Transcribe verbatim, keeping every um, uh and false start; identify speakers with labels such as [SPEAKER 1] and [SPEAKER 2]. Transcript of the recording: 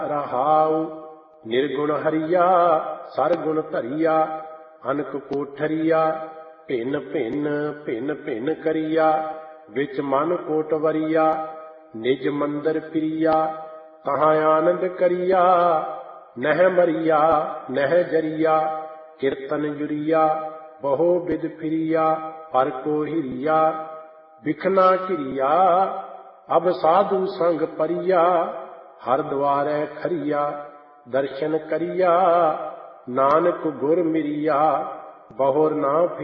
[SPEAKER 1] रहाऊ। निर्गुण हरिया सरगुण धरिया, अनक कोठरिया भिन्न भिन्न भिन्न भिन्न करिया। विच मन कोट वरिया निज मंदिर प्रिया, कहाँ आनंद करिया नह मरिया नह जरिया। कीर्तन जुरिया बहु विद फिरिया, पर को हिरिया बिखना किरिया। अब साधु संग परिया, हर द्वारे खरिया। दर्शन करिया नानक गुर मिरिया, बहुर ना